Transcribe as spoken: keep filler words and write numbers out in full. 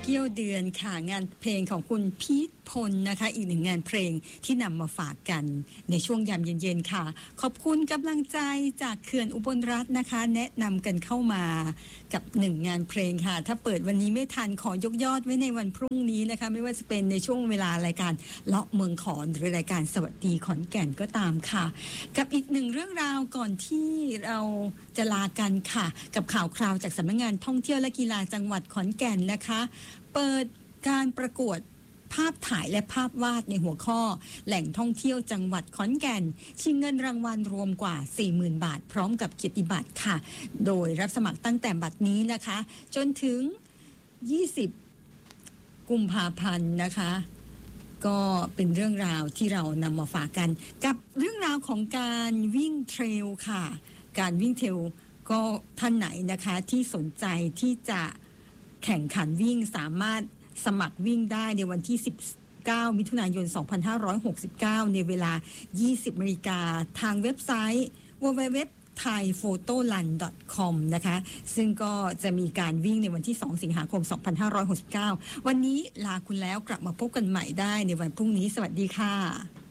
เกี้ยวเดือนค่ะงานเพลงของคุณพีทพลนะคะอีกหนึ่งงานเพลงที่นำมาฝากกันในช่วงยามเย็นๆค่ะขอบคุณกำลังใจจากเขื่อนอุบลรัตน์นะคะแนะนำกันเข้ามากับหนึ่งงานเพลงค่ะถ้าเปิดวันนี้ไม่ทันขอยกยอดไว้ในวันพรุ่งนี้นะคะไม่ว่าจะเป็นในช่วงเวลารายการเลาะเมืองขอนหรือรายการสวัสดีขอนแก่นก็ตามค่ะกับอีกหนึ่งเรื่องราวก่อนที่เราจะลากันค่ะกับข่าวคราวจากสำนักงานท่องเที่ยวและกีฬาจังหวัดขอนแก่นนะคะเปิดการประกวดภาพถ่ายและภาพวาดในหัวข้อแหล่งท่องเที่ยวจังหวัดขอนแก่นชิงเงินรางวัลรวมกว่า สี่หมื่น บาทพร้อมกับเกียรติบัตรค่ะโดยรับสมัครตั้งแต่บัดนี้นะคะจนถึงยี่สิบกุมภาพันธ์นะคะก็เป็นเรื่องราวที่เรานำมาฝากกันกับเรื่องราวของการวิ่งเทรลค่ะการวิ่งเทรลก็ท่านไหนนะคะที่สนใจที่จะแข่งขันวิ่งสามารถสมัครวิ่งได้ในวันที่สิบเก้ามิถุนายนสองพันห้าร้อยหกสิบเก้าในเวลา ยี่สิบนาฬิกาทางเว็บไซต์ ดับเบิลยู ดับเบิลยู ดับเบิลยู ดอท ไทย โฟโต้รัน ดอท คอม นะคะซึ่งก็จะมีการวิ่งในวันที่สองสิงหาคมสองพันห้าร้อยหกสิบเก้าวันนี้ลาคุณแล้วกลับมาพบกันใหม่ได้ในวันพรุ่งนี้สวัสดีค่ะ